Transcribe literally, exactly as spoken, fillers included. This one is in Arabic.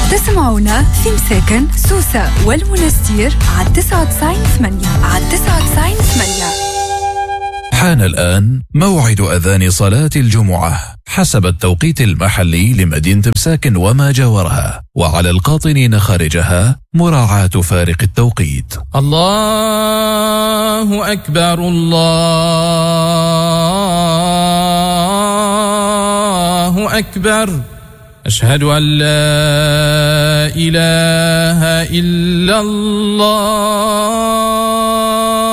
تسمعونا في مساكن سوسة والمنستير على تسعة وتسعين ثمانية على تسعة وتسعين ثمانية. حان الآن موعد أذان صلاة الجمعة حسب التوقيت المحلي لمدينة مساكن وما جاورها، وعلى القاطنين خارجها مراعاة فارق التوقيت. الله أكبر الله أكبر، أشهد أن لا إله إلا الله.